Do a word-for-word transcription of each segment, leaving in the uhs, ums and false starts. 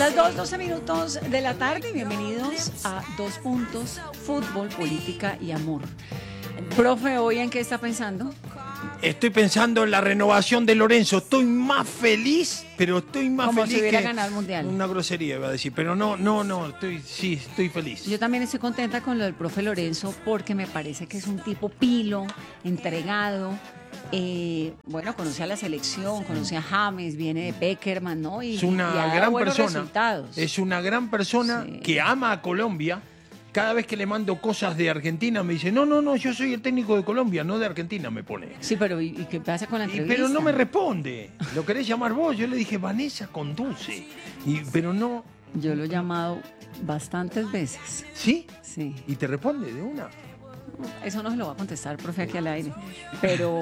las dos, doce minutos de la tarde. Bienvenidos a Dos Puntos, Fútbol, Política y Amor. Profe, ¿hoy en qué está pensando? Estoy pensando en la renovación de Lorenzo. Estoy más feliz, pero estoy más Como feliz si hubiera que ganado el Mundial. Una grosería iba a decir, pero no, no, no, estoy, sí, estoy feliz. Yo también estoy contenta con lo del profe Lorenzo porque me parece que es un tipo pilo, entregado. Eh, bueno, conoce a la selección, conoce a James, viene de Peckerman, ¿no? Y, Es una y ha dado gran buenos persona. resultados. Es una gran persona Sí. que ama a Colombia. Cada vez que le mando cosas de Argentina me dice, no, no, no, yo soy el técnico de Colombia, no de Argentina, me pone. Sí, pero ¿y, y qué pasa con la Y, entrevista? pero no me responde. ¿Lo querés llamar vos? Yo le dije, Vanessa, conduce. Y, pero no. Yo lo he llamado bastantes veces. ¿Sí? Sí. ¿Y te responde de una? Eso no se lo va a contestar, profe, aquí al aire. Pero,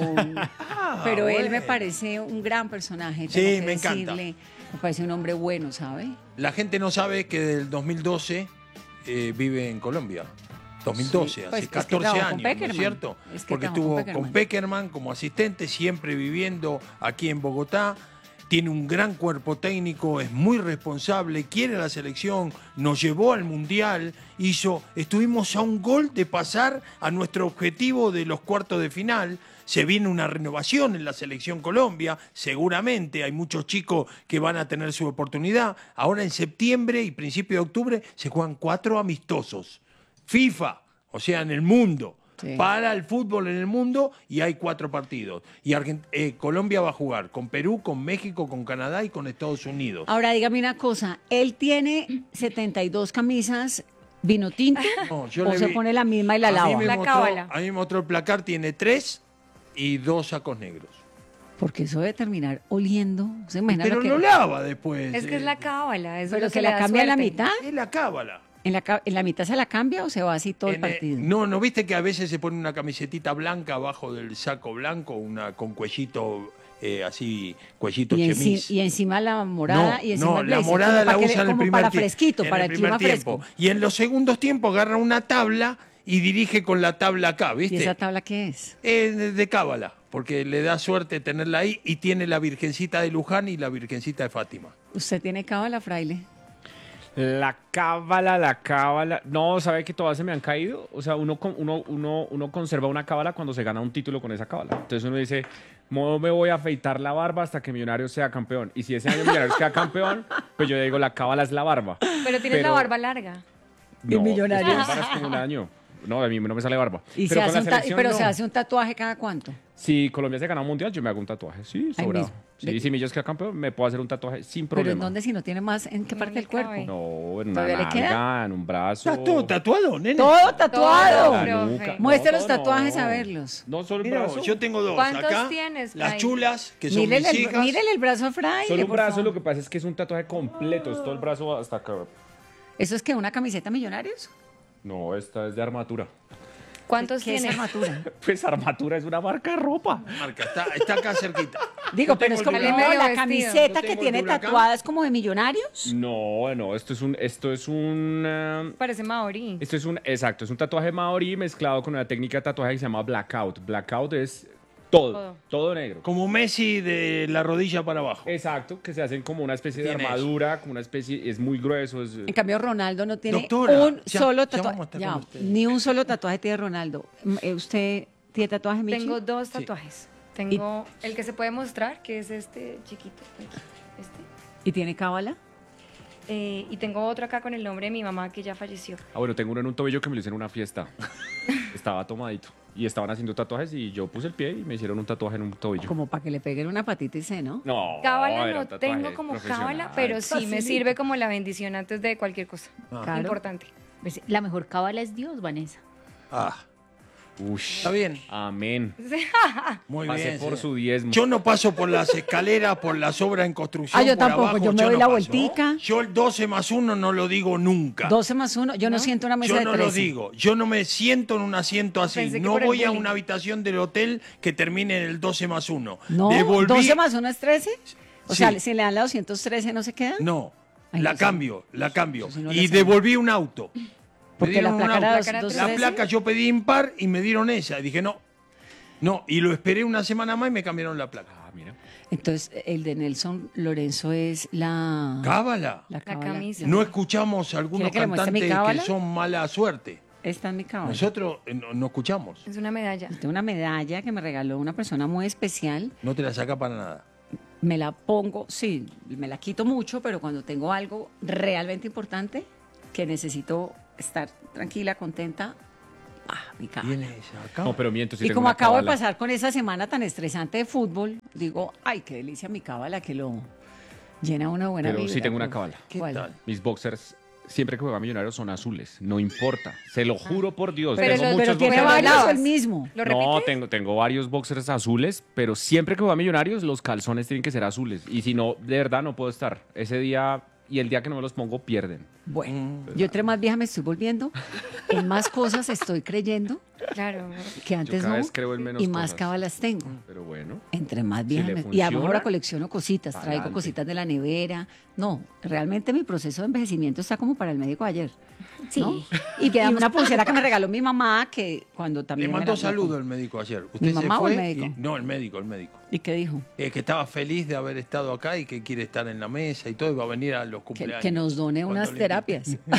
Ah, pero él bueno. me parece un gran personaje. Sí, tengo que me encanta. decirle. Me parece un hombre bueno, ¿sabe? La gente no sabe que desde el dos mil doce eh, vive en Colombia. dos mil doce, Sí, pues, hace es que catorce trabajó con años, ¿no es Peckerman. cierto? Es que Porque trabajó estuvo con con Peckerman. Peckerman como asistente, siempre viviendo aquí en Bogotá. Tiene un gran cuerpo técnico, es muy responsable, quiere la selección, nos llevó al Mundial, hizo, estuvimos a un gol de pasar a nuestro objetivo de los cuartos de final. Se viene una renovación en la selección Colombia, seguramente hay muchos chicos que van a tener su oportunidad. Ahora en septiembre y principio de octubre se juegan cuatro amistosos. FIFA, o sea, en el mundo. Sí. Para el fútbol en el mundo y hay cuatro partidos. Y Argent- eh, Colombia va a jugar con Perú, con México, con Canadá y con Estados Unidos. Ahora, dígame una cosa. Él tiene setenta y dos camisas vino tinto No, yo o le se vi- pone la misma y la a mí lava. me La mostró- cábala. A mí me mostró el placar, tiene tres y dos sacos negros. Porque eso debe terminar oliendo. ¿Se imagina Pero lo que... no lava después. Es que es eh, la cábala. Es Pero lo se que la le da cambia en la suerte. mitad. Es la cábala. ¿En la, ca- ¿En la mitad se la cambia o se va así todo el En, eh, partido? no, ¿no viste que a veces se pone una camisetita blanca abajo del saco blanco, una con cuellito eh, así, cuellito y, enci- chemis? y encima la morada No, y encima no, el la blazer, morada como la para que le- usa en el como primer para tiempo. fresquito, en para el, primer clima tiempo. fresco. Y en los segundos tiempos agarra una tabla y dirige con la tabla acá, ¿Y ¿viste? esa tabla qué es? Eh, de, de cábala, porque le da suerte tenerla ahí y tiene la Virgencita de Luján y la Virgencita de Fátima. ¿Usted tiene cábala, fraile? La cábala, la cábala. No, ¿sabe que todas se me han caído? O sea, uno, con- uno, uno, uno conserva una cábala cuando se gana un título con esa cábala. Entonces uno dice, no me voy a afeitar la barba hasta que Millonarios sea campeón. Y si ese año Millonarios queda campeón, pues yo digo, la cábala es la barba. Pero tienes Pero- la barba larga. Y Millonarios. es que es como un año. No, a mí no me sale barba. Y pero se con hace la un ta- selección, pero no. se hace un tatuaje cada cuánto. Si Colombia se gana un mundial, yo me hago un tatuaje. Sí, Ahí sobrado. mismo. Sí, De- si Millos queda campeón, me puedo hacer un tatuaje sin Pero ¿en problema. dónde si no tiene más? ¿En qué No parte le del cuerpo? cabe. No, en una ¿Todavía le queda? nalga, en un brazo. Está todo tatuado, nene. Todo tatuado. Todo, La profe. nuca. Muestre No, los todo tatuajes no. a verlos. No solo el Mira, brazo. yo tengo dos ¿Cuántos acá. tienes, Las Fray? chulas, que son Mírele mis el, hijas. mírele el brazo a fraile, Solo un por brazo, favor. lo que pasa es que es un tatuaje completo, es todo el brazo hasta acá. ¿Eso es que una camiseta Millonarios? No, esta es de armatura. ¿Cuántos ¿Qué es tienes? armatura? Pues armatura es una marca de ropa. Marca, está, está acá cerquita. Digo, Yo pero tengo es como el no, medio la vestido. camiseta Yo que tengo el tiene de Huracán. tatuada es como de Millonarios. No, no, esto es un, esto es un, eh, Parece maorí. esto es un, exacto, es un tatuaje maorí mezclado con una técnica de tatuaje que se llama blackout. Blackout es todo, Todo. todo negro. Como Messi de la rodilla para abajo. Exacto, que se hacen como una especie de Tiene armadura, como una especie, es muy grueso. Es, En cambio, Ronaldo no tiene Doctora, un ya- solo ya tatuaje. vamos a estar Ya, con usted. ni un solo tatuaje tiene Ronaldo. Mm, eh, ¿Usted tiene tatuaje, Michi? Tengo dos tatuajes. Tengo el que se puede mostrar, que es este chiquito. Este. ¿Y tiene cábala? Eh, y tengo otro acá con el nombre de mi mamá que ya falleció. Ah, bueno, tengo uno en un tobillo que me lo hice en una fiesta. Estaba tomadito. Y estaban haciendo tatuajes y yo puse el pie y me hicieron un tatuaje en un tobillo. Como para que le peguen una patita y se, ¿no? No, Cábala era no un tatuaje tengo como profesional. cábala, pero sí me sirve como la bendición antes de cualquier cosa. Claro. Importante. Pues, la mejor cábala es Dios, Vanessa. Ah, Ush. está bien. Amén. Muy Pasé bien. por sí. su diezmo. Yo no paso por las escaleras, por las obras en construcción. Ah, yo por tampoco, abajo, yo me doy no la paso. vueltica. Yo el doce más uno no lo digo nunca. doce más uno. Yo no, siento una mesa Yo de no trece. lo digo. Yo no me siento en un asiento así. Pensé que No por el voy a bullying. una habitación del hotel que termine en el doce más uno. No, Devolví- doce más uno es trece. O Sí. sea, si le dan la doscientos trece, ¿no se queda? No, Ay, la no sé. cambio, la cambio. Eso sí no y le sé. devolví un auto. Me Porque dieron la un placa era auto. dos- dos La trece. placa yo pedí impar y me dieron esa. Y dije, no. No, y lo esperé una semana más y me cambiaron la placa. Ah, mira. Entonces, el de Nelson Lorenzo es la... Cábala. La, La cábala. camisa. No escuchamos algunos ¿Quiere que le muestre mi cantantes cábala? que son mala suerte. Esta es mi cábala. Nosotros eh, no, no escuchamos. Es una medalla. Tengo una medalla que me regaló una persona muy especial. No te la saca para nada. Me la pongo, sí, me la quito mucho, pero cuando tengo algo realmente importante que necesito estar tranquila, contenta, ah, mi cábala. Tienes acá. No, pero miento, si Y tengo como una acabo de cábala. pasar con esa semana tan estresante de fútbol, digo, ay, qué delicia mi cábala, que lo llena una buena Pero vibra. sí tengo una pues. cábala. ¿Qué ¿Cuál? tal? Mis boxers, siempre que juega Millonarios, son azules. No importa. Se lo juro por Dios. Pero tengo lo- muchos Pero tiene boxers varios bravas. el mismo. ¿Lo No, repites? tengo, tengo varios boxers azules, pero siempre que juega Millonarios, los calzones tienen que ser azules. Y si no, de verdad no puedo estar. Ese día y el día que no me los pongo, pierden. Bueno, yo entre más vieja me estoy volviendo, en más cosas estoy creyendo Claro. que antes cada no, vez creo en menos y más cosas. cábalas tengo. Pero bueno. Entre más Si vieja le me- y además ahora funciona, colecciono cositas, traigo adelante. cositas de la nevera. No, realmente mi proceso de envejecimiento está como para el médico ayer. Sí. ¿no? Y que una pulsera que me regaló mi mamá, que cuando Le también... me mandó la- saludo el médico ayer. ¿Usted ¿Mi se mamá o fue? el médico? Y- no, el médico, el médico. ¿Y qué dijo? Eh, que estaba feliz de haber estado acá y que quiere estar en la mesa y todo, y va a venir a los Que, cumpleaños. que nos done Cuando unas le terapias. invite.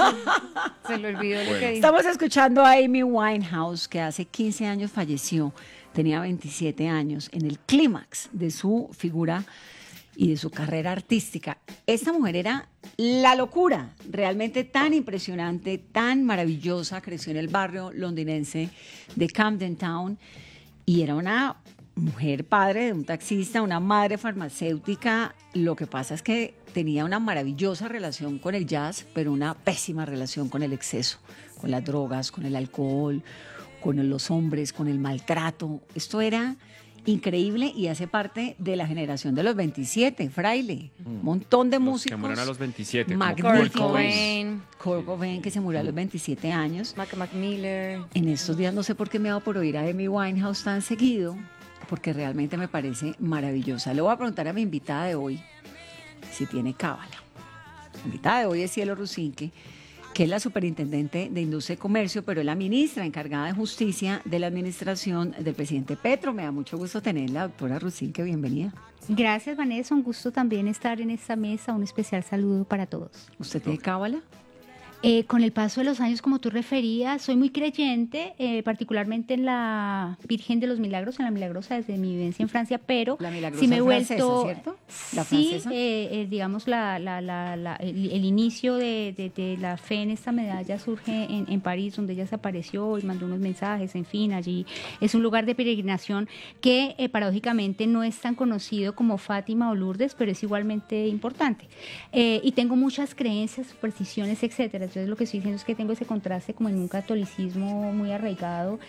Se le olvidó lo Bueno. que dijo. Estamos escuchando a Amy Winehouse, que hace quince años falleció, tenía veintisiete años, en el clímax de su figura y de su carrera artística. Esta mujer era la locura, realmente tan impresionante, tan maravillosa, creció en el barrio londinense de Camden Town y era una mujer padre de un taxista, una madre farmacéutica. Lo que pasa es que tenía una maravillosa relación con el jazz, pero una pésima relación con el exceso, con las drogas, con el alcohol, con los hombres, con el maltrato. Esto era increíble y hace parte de la generación de los veintisiete, Fraile. Un montón de Los músicos. que mueren a los veintisiete. como Kurt magníficos. Cobain, Kurt Cobain, que se murió a los veintisiete años. Mac Mac Miller. En estos días no sé por qué me ha dado por oír a Amy Winehouse tan seguido, porque realmente me parece maravillosa. Le voy a preguntar a mi invitada de hoy si tiene cábala. La invitada de hoy es Cielo Rusinque, que es la superintendente de Industria y Comercio, pero es la ministra encargada de Justicia de la administración del presidente Petro. Me da mucho gusto tenerla, doctora Rusinque, bienvenida. Gracias, Vanessa. Un gusto también estar en esta mesa. Un especial saludo para todos. ¿Usted tiene cábala? Eh, con el paso de los años, como tú referías, soy muy creyente, eh, particularmente en la Virgen de los Milagros, en la Milagrosa, desde mi vivencia en Francia, pero La Milagrosa sí me he es francesa, vuelto, ¿cierto? ¿La sí, francesa? eh, eh, digamos, la, la, la, la- el, el inicio de, de- de la fe en esta medalla surge en, en París, donde ella se apareció y mandó unos mensajes, en fin, allí es un lugar de peregrinación que eh, paradójicamente no es tan conocido como Fátima o Lourdes, pero es igualmente importante. Eh, y tengo muchas creencias, supersticiones, etcétera. Entonces lo que estoy diciendo es que tengo ese contraste como en un catolicismo muy arraigado,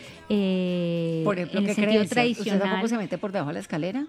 eh, Por ejemplo, en ¿qué el sentido creencia? ¿Usted tradicional. tampoco se mete por debajo de la escalera?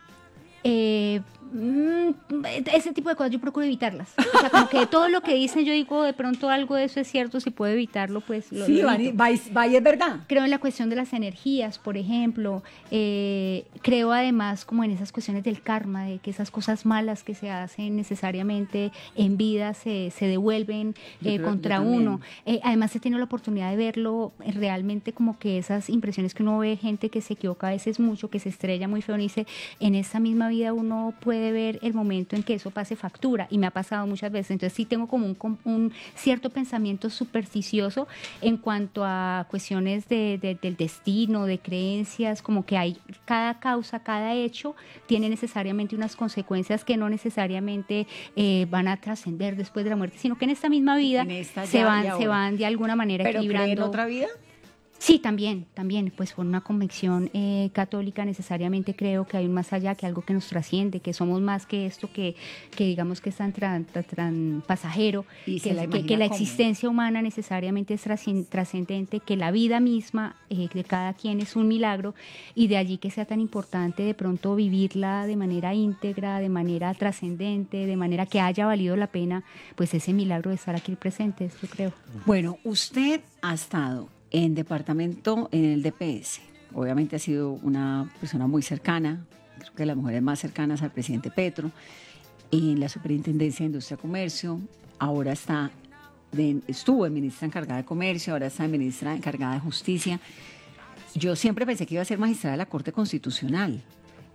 Eh, mm, ese tipo de cosas yo procuro evitarlas. O sea, como que todo lo que dicen yo digo, de pronto algo de eso es cierto, si puedo evitarlo, pues lo, Sí, lo va, evito. va, y- va y es verdad. Creo en la cuestión de las energías, por ejemplo. Eh, creo además como en esas cuestiones del karma, de que esas cosas malas que se hacen necesariamente en vida se, se devuelven Yo eh, creo- contra yo también. uno. Eh, además he tenido la oportunidad de verlo eh, realmente como que esas impresiones que uno ve, gente que se equivoca a veces mucho, que se estrella muy feo, y dice, en esta misma vida uno puede ver el momento en que eso pase factura, y me ha pasado muchas veces. Entonces sí tengo como un, com- un cierto pensamiento supersticioso en cuanto a cuestiones de, de- del destino, de creencias, como que hay cada causa, cada hecho tiene necesariamente unas consecuencias que no necesariamente eh, van a trascender después de la muerte, sino que en esta misma vida En esta se ya van, y se ahora. van de alguna manera ¿Pero cree en equilibrando. otra vida? Sí, también, también, pues por una convicción eh, católica necesariamente creo que hay un más allá, que algo que nos trasciende, que somos más que esto que, que digamos que es tan, tran- tan- tan pasajero, Y se que, la que- imagina que la cómo. existencia humana necesariamente es trascen- trascendente, que la vida misma eh, de cada quien es un milagro, y de allí que sea tan importante de pronto vivirla de manera íntegra, de manera trascendente, de manera que haya valido la pena, pues ese milagro de estar aquí presentes, yo creo. Bueno, usted ha estado en departamento, en el D P S. Obviamente ha sido una persona muy cercana, creo que las mujeres más cercanas al presidente Petro, en la Superintendencia de Industria y Comercio. Ahora está, de- estuvo en ministra encargada de Comercio, ahora está en ministra encargada de Justicia. Yo siempre pensé que iba a ser magistrada de la Corte Constitucional.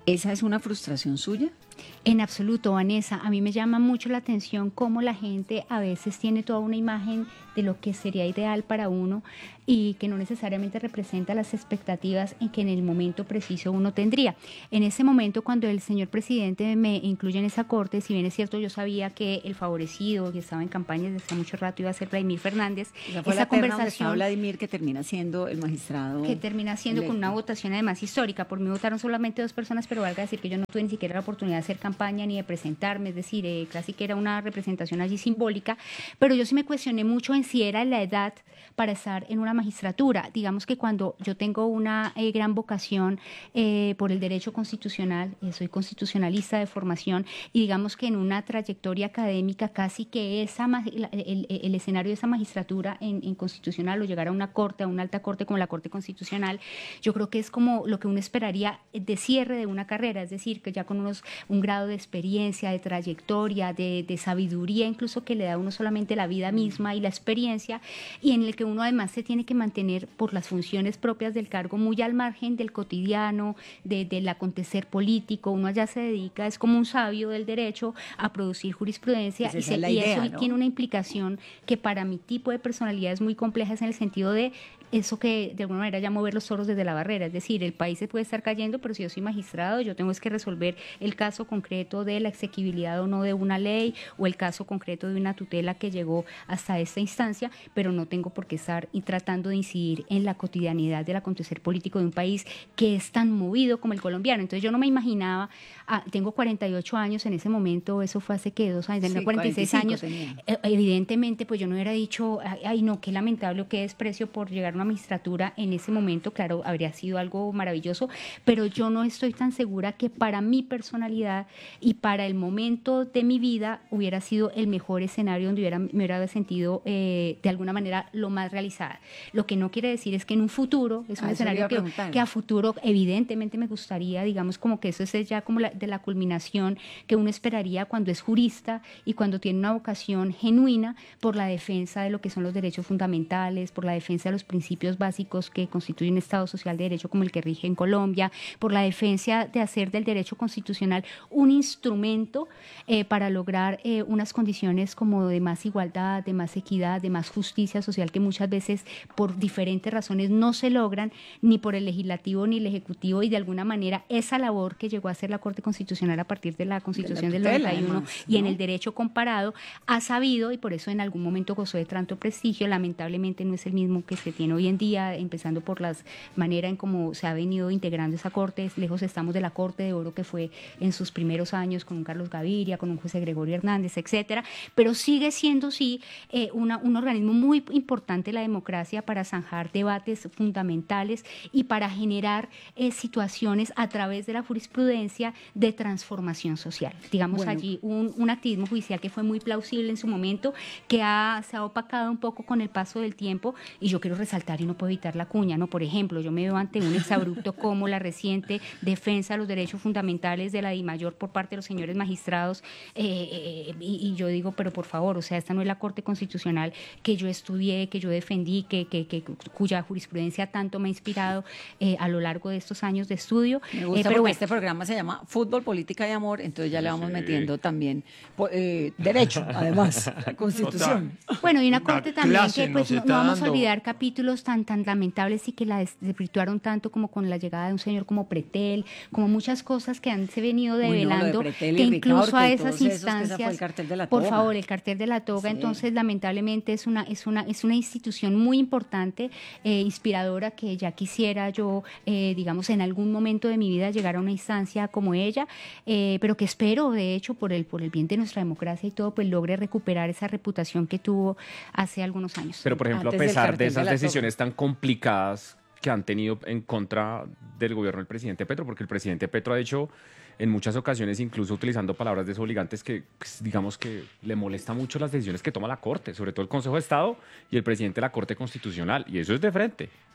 ¿Esa es una frustración suya? En absoluto, Vanessa. A mí me llama mucho la atención cómo la gente a veces tiene toda una imagen de lo que sería ideal para uno y que no necesariamente representa las expectativas en que en el momento preciso uno tendría. En ese momento, cuando el señor presidente me incluye en esa corte, si bien es cierto, yo sabía que el favorecido, que estaba en campaña desde hace mucho rato, iba a ser Vladimir Fernández. Esa fue esa la terna donde conversación estaba Vladimir, que termina siendo el magistrado que termina siendo electo. con una votación además histórica. Por mí votaron solamente dos personas, pero valga decir que yo no tuve ni siquiera la oportunidad de hacer campaña ni de presentarme, es decir, eh, casi que era una representación allí simbólica, pero yo sí me cuestioné mucho en si era la edad para estar en una magistratura. Digamos que cuando yo tengo una eh, gran vocación eh, por el derecho constitucional, eh, soy constitucionalista de formación, y digamos que en una trayectoria académica casi que esa el, el, el escenario de esa magistratura en, en constitucional o llegar a una corte, a una alta corte como la Corte Constitucional, yo creo que es como lo que uno esperaría de cierre de una carrera, es decir, que ya con unos un grado de experiencia, de trayectoria, de, de sabiduría, incluso que le da a uno solamente la vida misma y la experiencia, y en el que uno además se tiene que mantener por las funciones propias del cargo muy al margen del cotidiano, de, del acontecer político. Uno allá se dedica, es como un sabio del derecho, a producir jurisprudencia, Pues y, se, esa es la y idea, eso ¿no? tiene una implicación que para mi tipo de personalidad es muy compleja, es en el sentido de eso que de alguna manera llamo ver los toros desde la barrera, es decir, el país se puede estar cayendo, pero si yo soy magistrado, yo tengo es que resolver el caso concreto de la exequibilidad o no de una ley, o el caso concreto de una tutela que llegó hasta esta instancia, pero no tengo por qué estar y tratando de incidir en la cotidianidad del acontecer político de un país que es tan movido como el colombiano. Entonces yo no me imaginaba, ah, tengo cuarenta y ocho años en ese momento, eso fue hace que dos años, tenía Sí, cuarenta y seis cuarenta y años, cinco tenía. eh, evidentemente pues yo no hubiera dicho, ay, ay no, qué lamentable o qué desprecio por llegar a una magistratura en ese momento, claro, habría sido algo maravilloso, pero yo no estoy tan segura que para mi personalidad y para el momento de mi vida hubiera sido el mejor escenario donde hubiera, me hubiera sentido eh, de alguna manera lo más realizada. Lo que no quiere decir es que en un futuro, es un Ah, eso le iba escenario a que, preguntar. que a futuro evidentemente me gustaría, digamos como que eso es ya como la, de la culminación que uno esperaría cuando es jurista y cuando tiene una vocación genuina por la defensa de lo que son los derechos fundamentales, por la defensa de los principios básicos que constituye un Estado social de derecho como el que rige en Colombia, por la defensa de hacer del derecho constitucional un instrumento eh, para lograr eh, unas condiciones como de más igualdad, de más equidad, de más justicia social que muchas veces por diferentes razones no se logran ni por el legislativo ni el ejecutivo, y de alguna manera esa labor que llegó a hacer la Corte Constitucional a partir de la Constitución De del la tutela, noventa y uno además, y en ¿no? el derecho comparado ha sabido, y por eso en algún momento gozó de tanto prestigio, lamentablemente no es el mismo que se tiene hoy en día, empezando por la manera en cómo se ha venido integrando esa Corte. Lejos estamos de la Corte de Oro que fue en sus primeros años con un Carlos Gaviria, con un José Gregorio Hernández, etcétera, pero sigue siendo sí eh, una, un organismo muy importante la democracia para zanjar debates fundamentales y para generar eh, situaciones a través de la jurisprudencia de transformación social. Digamos Bueno. allí un, un activismo judicial que fue muy plausible en su momento, que ha, se ha opacado un poco con el paso del tiempo, y yo quiero resaltar y no puedo evitar la cuña, ¿no? Por ejemplo, yo me veo ante un exabrupto como la reciente defensa de los derechos fundamentales de la DIMAYOR por parte de los señores magistrados, eh, eh, y, y yo digo, pero por favor, o sea, esta no es la Corte Constitucional que yo estudié, que yo defendí, que, que, que cuya jurisprudencia tanto me ha inspirado eh, a lo largo de estos años de estudio. Me gusta Eh, pero porque bueno, este programa se llama Fútbol, Política y Amor, entonces ya le vamos metiendo también po- eh, derecho, además, la Constitución. Bueno, y una Una corte también clase que pues nos no, está no vamos a dando. olvidar capítulos tan tan lamentables y que la des- desvirtuaron tanto como con la llegada de un señor como Pretel, como muchas cosas que han se venido Uy, no, lo de develando, Pretel y que Ricaurte incluso a y esas todos esos, que esa instancias, fue el cartel de la por toga. favor, el cartel de la toga, Sí. entonces lamentablemente es una es una es una institución muy importante, eh, inspiradora, que ya quisiera yo, eh, digamos, en algún momento de mi vida llegar a una instancia como ella, eh, pero que espero, de hecho, por el por el bien de nuestra democracia y todo, pues logre recuperar esa reputación que tuvo hace algunos años. Pero, por ejemplo, Antes a del pesar cartel de de esas la decisiones tan complicadas que han tenido en contra del gobierno del presidente Petro, porque el presidente Petro ha dicho en muchas ocasiones, incluso utilizando palabras desobligantes, que pues, digamos que le molesta mucho las decisiones que toma la Corte, sobre todo el Consejo de Estado y el presidente de la Corte Constitucional, y eso es de frente.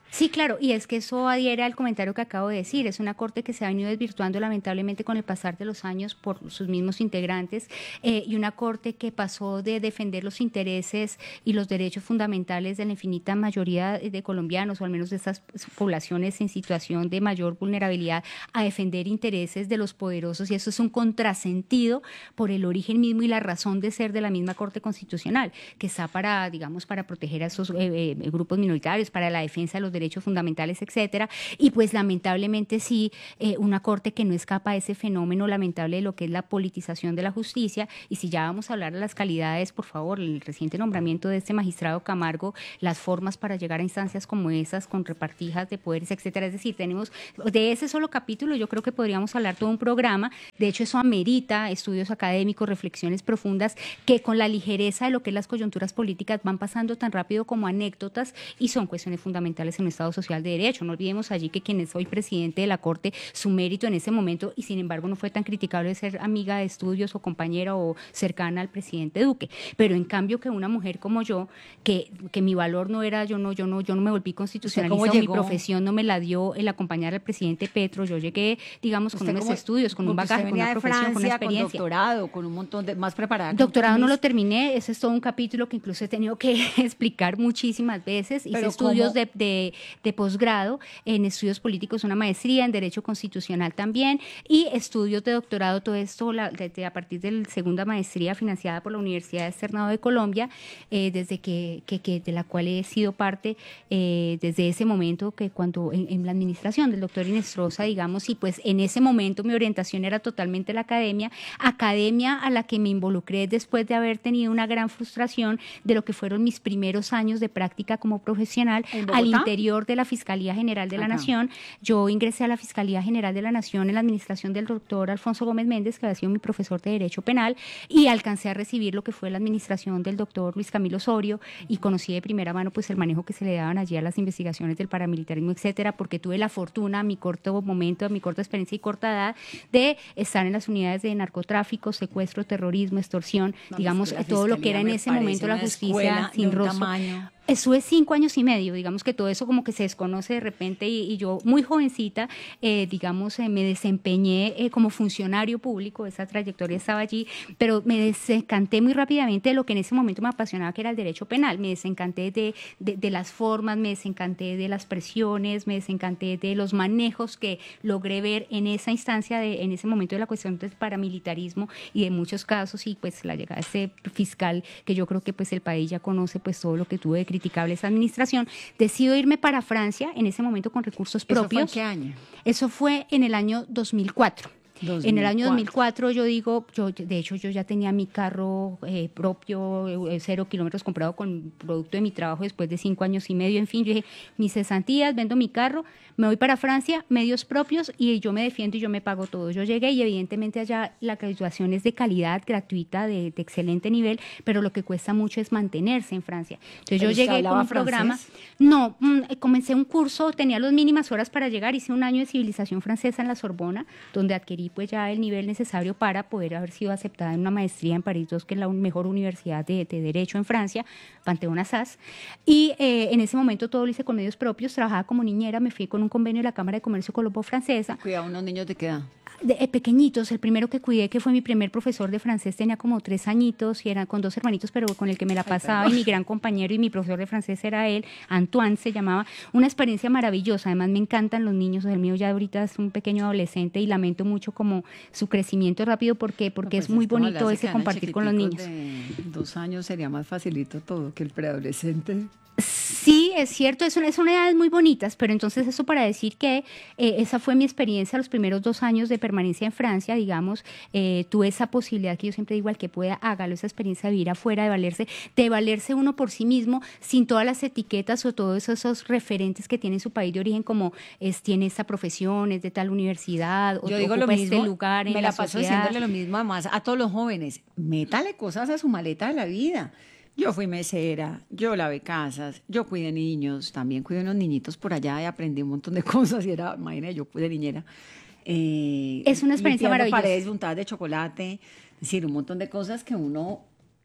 Sí, claro, y es que eso adhiere al comentario que acabo de decir. Es una corte que se ha venido desvirtuando lamentablemente con el pasar de los años por sus mismos integrantes, eh, y una corte que pasó de defender los intereses y los derechos fundamentales de la infinita mayoría de colombianos, o al menos de estas poblaciones en situación de mayor vulnerabilidad, a defender intereses de los poderosos, y eso es un contrasentido por el origen mismo y la razón de ser de la misma Corte Constitucional, que está para, digamos, para proteger a esos eh, eh, grupos minoritarios, para la defensa de los derechos derechos fundamentales, etcétera, y pues lamentablemente sí, eh, una corte que no escapa a ese fenómeno lamentable de lo que es la politización de la justicia. Y si ya vamos a hablar de las calidades, por favor, el reciente nombramiento de este magistrado Camargo, las formas para llegar a instancias como esas, con repartijas de poderes, etcétera, es decir, tenemos, de ese solo capítulo yo creo que podríamos hablar todo un programa. De hecho, eso amerita estudios académicos, reflexiones profundas, que con la ligereza de lo que es las coyunturas políticas van pasando tan rápido como anécdotas, y son cuestiones fundamentales en un Estado social de derecho. No olvidemos allí que quien es hoy presidente de la Corte, su mérito en ese momento, y sin embargo no fue tan criticable ser amiga de estudios o compañera o cercana al presidente Duque. Pero en cambio que una mujer como yo, que, que mi valor no era, yo no, yo no, yo no me volví constitucionalista, o mi profesión no me la dio el acompañar al presidente Petro. Yo llegué, digamos, con unos estudios, con un bagaje, con una profesión, Francia, con una experiencia. Con doctorado, con un montón de, más preparada. Doctorado no lo terminé, ese es todo un capítulo que incluso he tenido que explicar muchísimas veces. Hice estudios de, de, de posgrado en estudios políticos, una maestría en Derecho Constitucional también, y estudios de doctorado, todo esto la, desde a partir de la segunda maestría financiada por la Universidad Externado de Colombia, eh, desde que, que, que de la cual he sido parte eh, desde ese momento, que cuando en, en la administración del doctor Inestrosa, digamos, y pues en ese momento mi orientación era totalmente la academia, academia a la que me involucré después de haber tenido una gran frustración de lo que fueron mis primeros años de práctica como profesional al interior de la Fiscalía General de la Ajá. Nación. Yo ingresé a la Fiscalía General de la Nación en la administración del doctor Alfonso Gómez Méndez, que había sido mi profesor de Derecho Penal, y alcancé a recibir lo que fue la administración del doctor Luis Camilo Osorio, y conocí de primera mano pues el manejo que se le daban allí a las investigaciones del paramilitarismo, etcétera, porque tuve la fortuna, a mi corto momento, a mi corta experiencia y corta edad, de estar en las unidades de narcotráfico, secuestro, terrorismo, extorsión, no, digamos, todo lo que era en ese momento la justicia sin rostro. Estuve cinco años y medio, digamos que todo eso como que se desconoce de repente, y, y yo muy jovencita, eh, digamos, eh, me desempeñé eh, como funcionario público, esa trayectoria estaba allí, pero me desencanté muy rápidamente de lo que en ese momento me apasionaba, que era el derecho penal. Me desencanté de, de, de las formas, me desencanté de las presiones, me desencanté de los manejos que logré ver en esa instancia, de, en ese momento de la cuestión del paramilitarismo y de muchos casos, y pues la llegada de ese fiscal, que yo creo que pues el país ya conoce pues todo lo que tuve de criticable esa administración. Decido irme para Francia en ese momento con recursos propios. ¿Eso fue en qué año? Eso fue en el año dos mil cuatro. dos mil cuatro. En el año dos mil cuatro yo digo, yo de hecho yo ya tenía mi carro eh, propio, eh, cero kilómetros, comprado con producto de mi trabajo después de cinco años y medio. En fin, yo dije, mis cesantías, vendo mi carro, me voy para Francia, medios propios, y yo me defiendo y yo me pago todo. Yo llegué y evidentemente allá la graduación es de calidad, gratuita, de, de excelente nivel, pero lo que cuesta mucho es mantenerse en Francia. Entonces yo llegué con un francés? programa. No, mm, comencé un curso, tenía las mínimas horas para llegar, hice un año de civilización francesa en la Sorbona, donde adquirí pues ya el nivel necesario para poder haber sido aceptada en una maestría en París dos, que es la mejor universidad de, de Derecho en Francia, Panthéon Assas, y eh, en ese momento todo lo hice con medios propios, trabajaba como niñera, me fui con un convenio de la Cámara de Comercio Colombo-Francesa. Cuidado, unos niños de qué edad. De, eh, pequeñitos, el primero que cuidé, que fue mi primer profesor de francés, tenía como tres añitos, y era con dos hermanitos, pero con el que me la pasaba, Ay, y mi gran compañero y mi profesor de francés era él, Antoine se llamaba. Una experiencia maravillosa, además me encantan los niños, el mío ya ahorita es un pequeño adolescente y lamento mucho como su crecimiento rápido, porque, porque no, pues es muy es bonito ese compartir con los niños. De dos años sería más facilito todo que el preadolescente. Sí, es cierto, es una, son edades muy bonitas, pero entonces eso para decir que eh, esa fue mi experiencia los primeros dos años de permanencia en Francia, digamos, eh, tuve esa posibilidad que yo siempre digo, al que pueda, hágalo, esa experiencia de vivir afuera, de valerse, de valerse uno por sí mismo, sin todas las etiquetas o todos esos referentes que tiene su país de origen, como es, tiene esta profesión, es de tal universidad, o yo digo lo mismo, este lugar en me la, la paso sociedad. Haciéndole lo mismo además a todos los jóvenes, métale cosas a su maleta de la vida. Yo fui mesera, yo lavé casas, yo cuidé niños, también cuidé unos niñitos por allá y aprendí un montón de cosas, y era, imagínate, yo cuidé niñera. Eh, es una experiencia maravillosa. Paredes untadas de chocolate, es decir, un montón de cosas que uno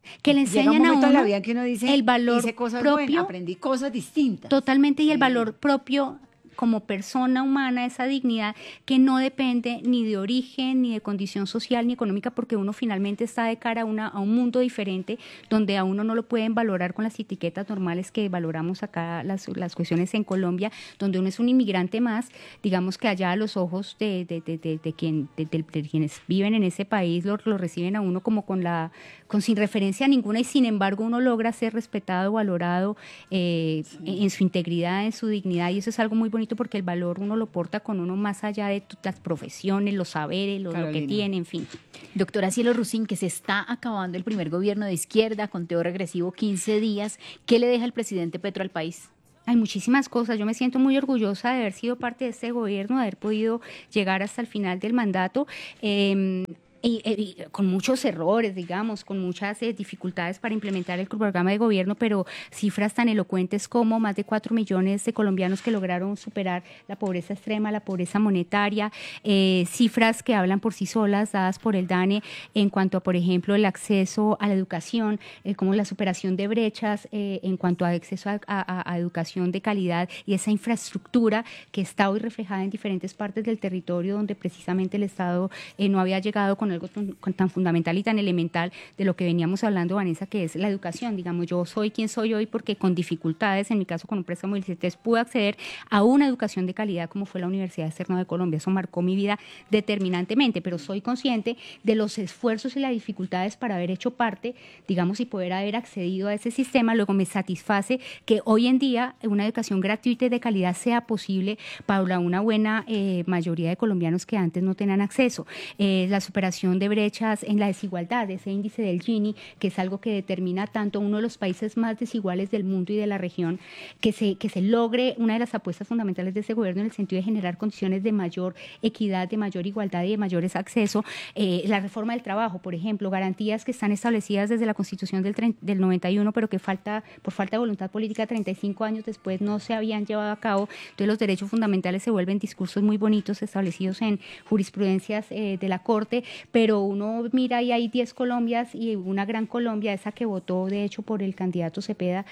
que le Llega un enseñan a momento en la uno vida que uno dice, el valor hice cosas propio, buenas, aprendí cosas distintas. totalmente, y el Sí. valor propio como persona humana, esa dignidad que no depende ni de origen, ni de condición social, ni económica, porque uno finalmente está de cara a, una, a un mundo diferente, donde a uno no lo pueden valorar con las etiquetas normales que valoramos acá las, las cuestiones en Colombia, donde uno es un inmigrante más, digamos que allá a los ojos de, de, de, de, de, quien, de, de, de quienes viven en ese país, lo, lo reciben a uno como con la con sin referencia ninguna, y sin embargo uno logra ser respetado, valorado eh, sí. en, en su integridad, en su dignidad, y eso es algo muy bonito porque el valor uno lo porta con uno más allá de las profesiones, los saberes, lo, lo que tiene, en fin. Doctora Cielo Rusín, que se está acabando el primer gobierno de izquierda, conteo regresivo quince días, ¿qué le deja el presidente Petro al país? Hay muchísimas cosas. Yo me siento muy orgullosa de haber sido parte de este gobierno, de haber podido llegar hasta el final del mandato. Eh, Y, y, con muchos errores, digamos, con muchas eh, dificultades para implementar el programa de gobierno, pero cifras tan elocuentes como más de cuatro millones de colombianos que lograron superar la pobreza extrema, la pobreza monetaria, eh, cifras que hablan por sí solas, dadas por el DANE, en cuanto a, por ejemplo, el acceso a la educación, eh, como la superación de brechas eh, en cuanto a acceso a, a, a educación de calidad y esa infraestructura que está hoy reflejada en diferentes partes del territorio donde precisamente el Estado eh, no había llegado con algo tan fundamental y tan elemental de lo que veníamos hablando, Vanessa, que es la educación. Digamos, yo soy quien soy hoy porque con dificultades, en mi caso con un préstamo del CETES, pude acceder a una educación de calidad como fue la Universidad Externa de Colombia. Eso marcó mi vida determinantemente, pero soy consciente de los esfuerzos y las dificultades para haber hecho parte, digamos, y poder haber accedido a ese sistema. Luego me satisface que hoy en día una educación gratuita y de calidad sea posible para una buena eh, mayoría de colombianos que antes no tenían acceso. Eh, la superación de brechas en la desigualdad, ese índice del Gini, que es algo que determina tanto uno de los países más desiguales del mundo y de la región, que se, que se logre una de las apuestas fundamentales de este gobierno en el sentido de generar condiciones de mayor equidad, de mayor igualdad y de mayores acceso. Eh, la reforma del trabajo, por ejemplo, garantías que están establecidas desde la Constitución del, del noventa y uno, pero que falta por falta de voluntad política treinta y cinco años después no se habían llevado a cabo. Entonces los derechos fundamentales se vuelven discursos muy bonitos establecidos en jurisprudencias eh, de la Corte, pero uno mira y hay diez Colombias y una gran Colombia, esa que votó de hecho por el candidato Cepeda,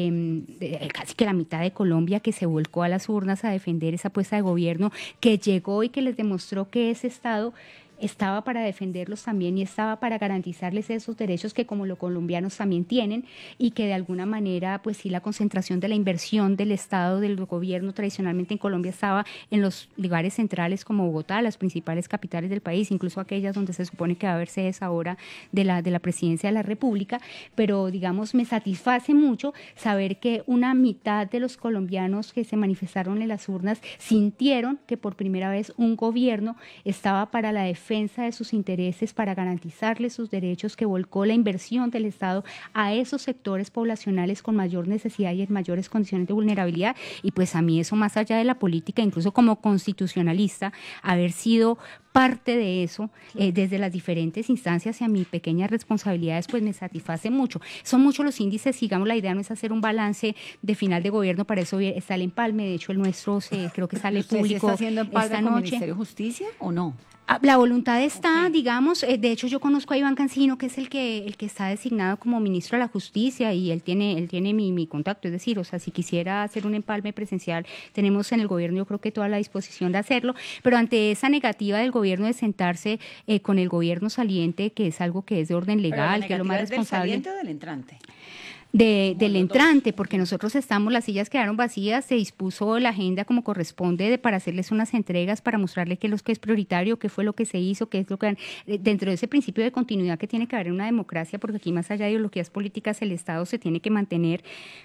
eh, casi que la mitad de Colombia que se volcó a las urnas a defender esa apuesta de gobierno, que llegó y que les demostró que ese Estado estaba para defenderlos también y estaba para garantizarles esos derechos que como los colombianos también tienen, y que de alguna manera pues sí la concentración de la inversión del Estado, del gobierno tradicionalmente en Colombia estaba en los lugares centrales como Bogotá, las principales capitales del país, incluso aquellas donde se supone que va a haber sedes ahora de la, de la presidencia de la República, pero digamos me satisface mucho saber que una mitad de los colombianos que se manifestaron en las urnas sintieron que por primera vez un gobierno estaba para la defensa defensa de sus intereses, para garantizarles sus derechos, que volcó la inversión del Estado a esos sectores poblacionales con mayor necesidad y en mayores condiciones de vulnerabilidad. Y pues a mí eso, más allá de la política, incluso como constitucionalista, haber sido parte de eso eh, desde las diferentes instancias y a mis pequeñas responsabilidades, pues me satisface mucho. Son muchos los índices, digamos, la idea no es hacer un balance de final de gobierno, para eso está el empalme, de hecho el nuestro se, creo que sale ¿Usted público sí está haciendo empalme esta con el noche. Ministerio de Justicia o no? La voluntad está, Okay. digamos, eh, de hecho yo conozco a Iván Cancino, que es el que el que está designado como ministro de la Justicia, y él tiene él tiene mi, mi contacto, es decir, o sea, si quisiera hacer un empalme presencial, tenemos en el gobierno yo creo que toda la disposición de hacerlo, pero ante esa negativa del gobierno de sentarse eh, con el gobierno saliente, que es algo que es de orden legal, que es lo más responsable. ¿Del saliente o del entrante? De, del entrante, porque nosotros estamos, las sillas quedaron vacías, se dispuso la agenda como corresponde de, para hacerles unas entregas, para mostrarle qué es lo que es prioritario, qué fue lo que se hizo, qué es lo que... Dentro de ese principio de continuidad que tiene que haber en una democracia, porque aquí más allá de ideologías políticas, el Estado se tiene que mantener,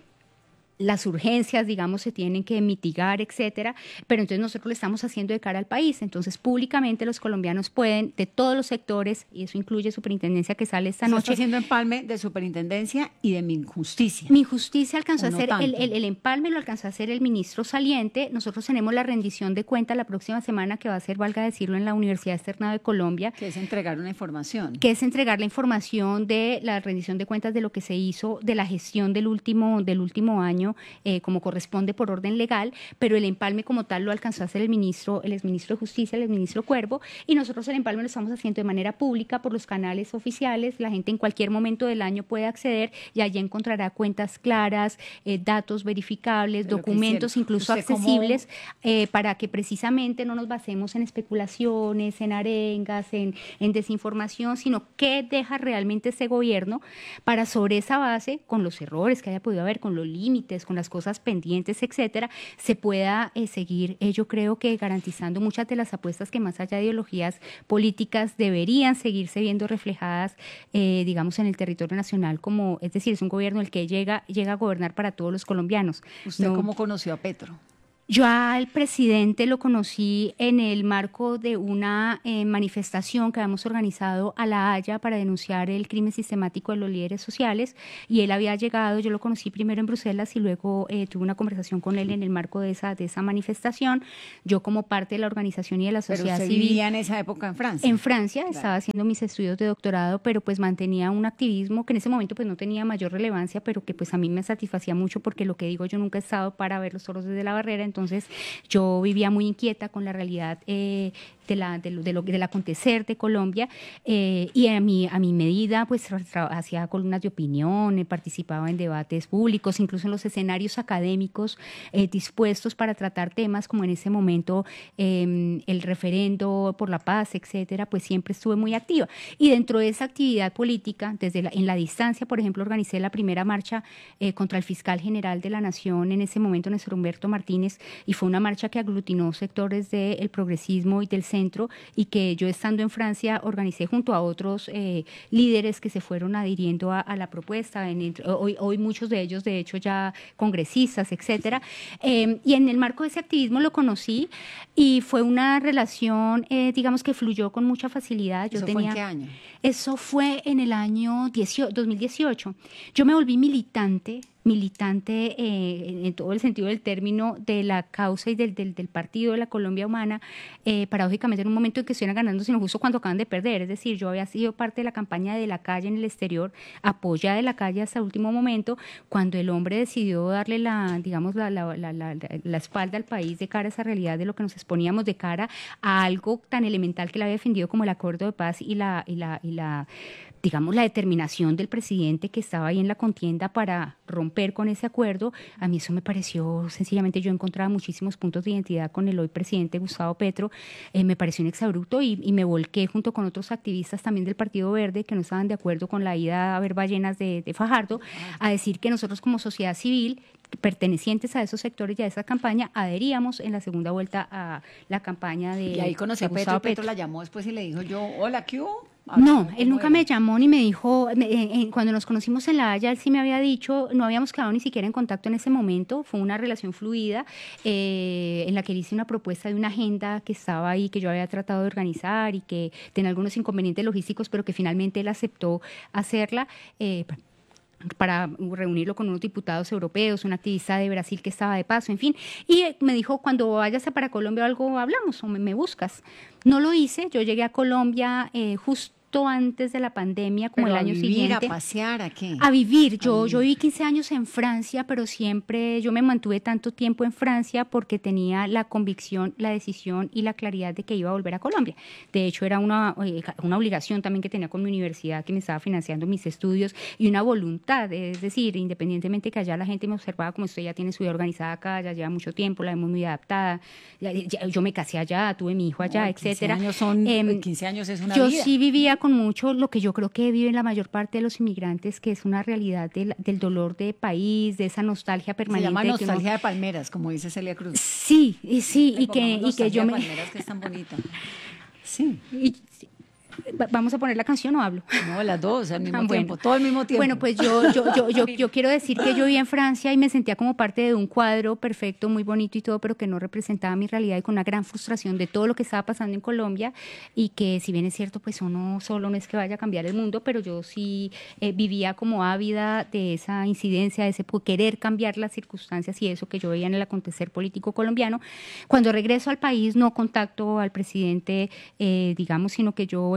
las urgencias, digamos, se tienen que mitigar, etcétera, pero entonces nosotros lo estamos haciendo de cara al país. Entonces, públicamente los colombianos pueden, de todos los sectores, y eso incluye superintendencia que sale esta Se noche. está haciendo empalme de superintendencia y de Minjusticia. Minjusticia alcanzó a no hacer, el, tanto. el, el empalme lo alcanzó a hacer el ministro saliente. Nosotros tenemos la rendición de cuenta la próxima semana, que va a ser, valga decirlo, en la Universidad Externa de Colombia, Que es entregar una información. que es entregar la información de la rendición de cuentas de lo que se hizo, de la gestión del último, del último año año, eh, como corresponde por orden legal, pero el empalme como tal lo alcanzó a hacer el ministro, el exministro de Justicia, el exministro Cuervo, y nosotros el empalme lo estamos haciendo de manera pública por los canales oficiales. La gente en cualquier momento del año puede acceder y allí encontrará cuentas claras, eh, datos verificables, documentos incluso accesibles, cómo... eh, para que precisamente no nos basemos en especulaciones, en arengas, en, en desinformación, sino qué deja realmente ese gobierno para sobre esa base, con los errores que haya podido haber, con los límites, con las cosas pendientes, etcétera, se pueda eh, seguir, eh, yo creo que garantizando muchas de las apuestas que más allá de ideologías políticas deberían seguirse viendo reflejadas, eh, digamos, en el territorio nacional, como, es decir, es un gobierno el que llega, llega a gobernar para todos los colombianos. ¿Usted no, cómo conoció a Petro? Yo al presidente lo conocí en el marco de una eh, manifestación que habíamos organizado a La Haya para denunciar el crimen sistemático de los líderes sociales, y él había llegado, yo lo conocí primero en Bruselas y luego eh, tuve una conversación con él en el marco de esa, de esa manifestación. Yo como parte de la organización y de la sociedad pero usted civil. vivía en esa época en Francia. En Francia, claro. Estaba haciendo mis estudios de doctorado, pero pues mantenía un activismo que en ese momento pues no tenía mayor relevancia, pero que pues a mí me satisfacía mucho, porque lo que digo, yo nunca he estado para ver los toros desde la barrera. Entonces yo vivía muy inquieta con la realidad eh, de la, de lo, de lo, del acontecer de Colombia, eh, y a mi, a mi medida pues hacía columnas de opinión, eh, participaba en debates públicos, incluso en los escenarios académicos eh, dispuestos para tratar temas como en ese momento eh, el referendo por la paz, etcétera, pues siempre estuve muy activa. Y dentro de esa actividad política, desde la, en la distancia, por ejemplo, organicé la primera marcha eh, contra el fiscal general de la Nación en ese momento, Néstor Humberto Martínez, y fue una marcha que aglutinó sectores del progresismo y del centro, y que yo, estando en Francia, organicé junto a otros eh, líderes que se fueron adhiriendo a, a la propuesta, en, hoy, hoy muchos de ellos de hecho ya congresistas, etcétera, eh, y en el marco de ese activismo lo conocí, y fue una relación eh, digamos que fluyó con mucha facilidad. Yo ¿Eso tenía, fue en qué año? Eso fue en el año dos mil dieciocho. Yo me volví militante militante eh, en, en todo el sentido del término de la causa y del, del, del partido de la Colombia Humana, eh, paradójicamente en un momento en que estuvieran ganando, sino justo cuando acaban de perder. Es decir, yo había sido parte de la campaña de la calle en el exterior, apoyada de la calle hasta el último momento, cuando el hombre decidió darle la, digamos, la, la, la, la, la espalda al país de cara a esa realidad de lo que nos exponíamos, de cara a algo tan elemental que le había defendido como el acuerdo de paz y la, y la, y la digamos, la determinación del presidente que estaba ahí en la contienda para romper con ese acuerdo. A mí eso me pareció, sencillamente, yo encontraba muchísimos puntos de identidad con el hoy presidente Gustavo Petro, eh, me pareció un exabrupto, y, y me volqué junto con otros activistas también del Partido Verde que no estaban de acuerdo con la ida a ver ballenas de, de Fajardo, a decir que nosotros como sociedad civil, pertenecientes a esos sectores y a esa campaña, adheríamos en la segunda vuelta a la campaña de Y ahí conocí a Petro, Gustavo Petro Petro. la llamó después y le dijo yo, hola, ¿qué hubo? No, él nunca me llamó ni me dijo, me, eh, cuando nos conocimos en La Haya, él sí me había dicho, no habíamos quedado ni siquiera en contacto en ese momento, fue una relación fluida eh, en la que él hice una propuesta de una agenda que estaba ahí, que yo había tratado de organizar y que tenía algunos inconvenientes logísticos, pero que finalmente él aceptó hacerla. Eh, para reunirlo con unos diputados europeos, un activista de Brasil que estaba de paso, en fin, y me dijo, cuando vayas para Colombia o algo hablamos o me, me buscas. No lo hice, yo llegué a Colombia eh, justo antes de la pandemia, como pero el año a vivir, siguiente. ¿A pasear? ¿A qué? A vivir. Yo, a vivir. yo viví quince años en Francia, pero siempre yo me mantuve tanto tiempo en Francia porque tenía la convicción, la decisión y la claridad de que iba a volver a Colombia. De hecho, era una, una obligación también que tenía con mi universidad, que me estaba financiando mis estudios, y una voluntad, es decir, independientemente que allá la gente me observaba como usted ya tiene su vida organizada acá, ya lleva mucho tiempo, la vemos muy adaptada, ya, ya, yo me casé allá, tuve mi hijo allá, no, etcétera. quince años son, eh, quince años es una yo vida. sí vivía con mucho lo que yo creo que viven la mayor parte de los inmigrantes, que es una realidad del, del dolor de país, de esa nostalgia permanente. Se llama de nostalgia uno... de palmeras, como dice Celia Cruz. Sí, y sí, y que, y que yo me... palmeras, que es tan bonita. Sí. Y, ¿vamos a poner la canción o hablo? No, las dos al mismo Ah, bueno. tiempo, todo al mismo tiempo. Bueno, pues yo, yo, yo, yo, yo quiero decir que yo viví en Francia y me sentía como parte de un cuadro perfecto, muy bonito y todo, pero que no representaba mi realidad, y con una gran frustración de todo lo que estaba pasando en Colombia, y que si bien es cierto, pues uno solo no es que vaya a cambiar el mundo, pero yo sí eh, vivía como ávida de esa incidencia, de ese querer cambiar las circunstancias y eso que yo veía en el acontecer político colombiano. Cuando regreso al país no contacto al presidente, eh, digamos, sino que yo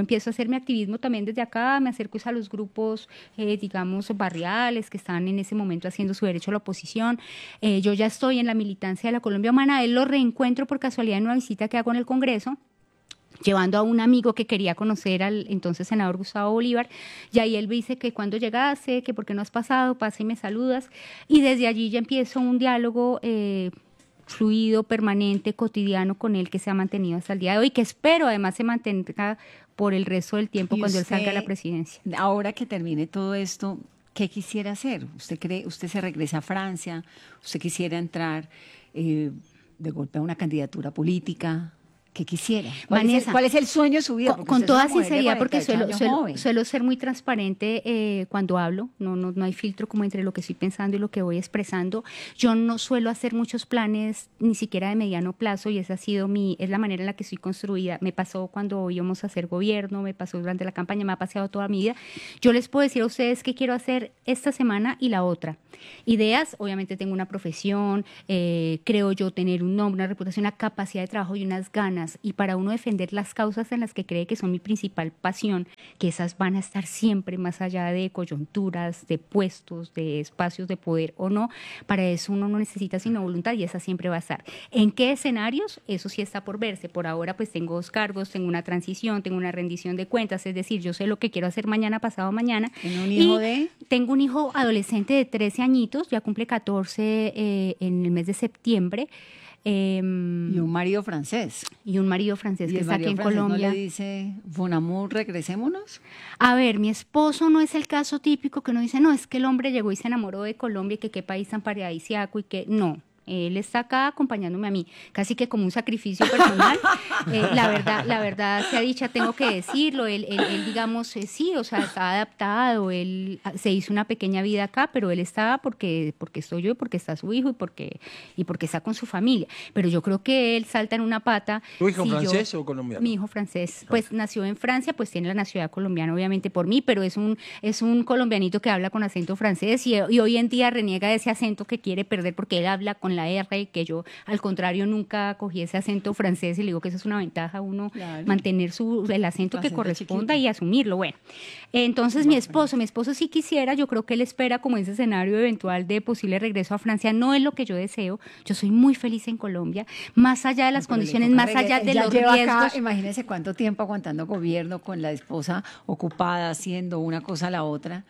empiezo a hacer mi activismo también desde acá, me acerco a los grupos, eh, digamos, barriales que están en ese momento haciendo su derecho a la oposición. Eh, yo ya estoy en la militancia de la Colombia Humana, él lo reencuentro por casualidad en una visita que hago en el Congreso, llevando a un amigo que quería conocer al entonces senador Gustavo Bolívar, y ahí él me dice que cuando llegase, que por qué no has pasado, pasa y me saludas, y desde allí ya empiezo un diálogo eh, fluido, permanente, cotidiano con él que se ha mantenido hasta el día de hoy, que espero además se mantenga por el resto del tiempo ¿Y cuando él usted, salga a la presidencia? ahora que termine todo esto, qué quisiera hacer? ¿Usted cree, usted se regresa a Francia? ¿Usted quisiera entrar eh, de golpe a una candidatura política? ¿Qué quisiera? ¿Cuál, es el, Vanessa, cuál es el sueño de su vida? Con, Porque con usted es una toda mujer de sinceridad, porque cuarenta y ocho suelo, años suelo, joven. suelo ser muy transparente eh, cuando hablo, no, no, no hay filtro como entre lo que estoy pensando y lo que voy expresando. Yo no suelo hacer muchos planes, ni siquiera de mediano plazo, y esa ha sido mi, es la manera en la que estoy construida. Me pasó cuando íbamos a hacer gobierno, me pasó durante la campaña, me ha pasado toda mi vida. Yo les puedo decir a ustedes qué quiero hacer esta semana y la otra. Ideas, obviamente tengo una profesión, eh, creo yo tener un nombre, una reputación, una capacidad de trabajo y unas ganas, y para uno defender las causas en las que cree que son mi principal pasión, que esas van a estar siempre más allá de coyunturas, de puestos, de espacios de poder o no, para eso uno no necesita sino voluntad y esa siempre va a estar. ¿En qué escenarios? Eso sí está por verse. Por ahora pues tengo dos cargos, tengo una transición, tengo una rendición de cuentas, es decir, yo sé lo que quiero hacer mañana, pasado mañana. ¿Tiene un hijo y de? Tengo un hijo adolescente de trece añitos, ya cumple catorce eh, en el mes de septiembre. Eh, Y un marido francés. y un marido francés ¿Y que el está aquí marido en francés Colombia. no le dice, Bon amour, regresémonos? A ver, mi esposo no es el caso típico que uno dice, no, es que el hombre llegó y se enamoró de Colombia y que qué país tan paradisíaco y que no. Él está acá acompañándome a mí, casi que como un sacrificio personal. Eh, la verdad, la verdad sea dicha, tengo que decirlo. Él, él, él digamos, eh, sí, o sea, está adaptado. Él ah, se hizo una pequeña vida acá, pero él está porque, porque estoy yo, y porque está su hijo y porque, y porque está con su familia. Pero yo creo que él salta en una pata. ¿Tu hijo si yo- francés o colombiano? Mi hijo francés, pues nació en Francia, pues tiene la nacionalidad colombiana obviamente por mí, pero es un, es un colombianito que habla con acento francés y, y hoy en día reniega de ese acento que quiere perder porque él habla con la R, que yo al contrario nunca cogí ese acento francés y le digo que esa es una ventaja uno Claro. mantener su, el acento El que acento corresponda chiquito. y asumirlo. Bueno, entonces mi esposo, mi esposo sí quisiera, yo creo que él espera como ese escenario eventual de posible regreso a Francia, no es lo que yo deseo, yo soy muy feliz en Colombia, más allá de las Pero le condiciones, toca más regre- allá de Ella los lleva acá, riesgos. imagínese cuánto tiempo aguantando gobierno con la esposa ocupada haciendo una cosa a la otra.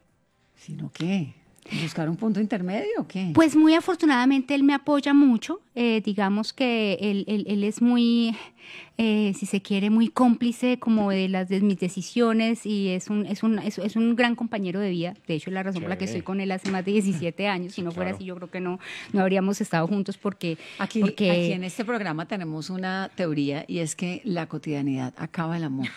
¿Sino qué? ¿Buscar un punto intermedio o qué? Pues muy afortunadamente él me apoya mucho, eh, digamos que él, él- él es muy, eh, si se quiere, muy cómplice como de las de mis decisiones y es un, es un, es, es un gran compañero de vida. De hecho, es la razón por la que Chévere. estoy con él hace más de diecisiete años. Si no fuera Claro. así, yo creo que no, no habríamos estado juntos porque... Aquí, porque aquí en este programa tenemos una teoría y es que la cotidianidad acaba el amor.